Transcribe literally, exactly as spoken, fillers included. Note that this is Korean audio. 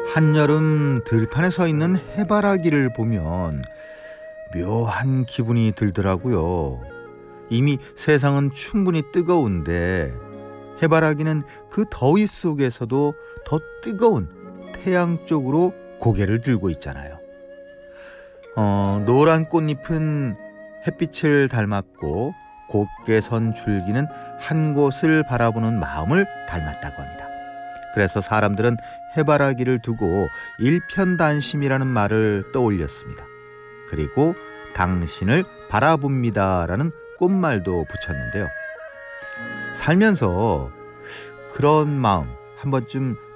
한여름 들판에 서 있는 해바라기를 보면 묘한 기분이 들더라고요. 이미 세상은 충분히 뜨거운데 해바라기는 그 더위 속에서도 더 뜨거운 태양 쪽으로 고개를 들고 있잖아요. 어, 노란 꽃잎은 햇빛을 닮았고 곱게 선 줄기는 한 곳을 바라보는 마음을 닮았다고 합니다. 그래서 사람들은 해바라기를 두고 일편단심이라는 말을 떠올렸습니다. 그리고 당신을 바라봅니다라는 꽃말도 붙였는데요. 살면서 그런 마음 한 번쯤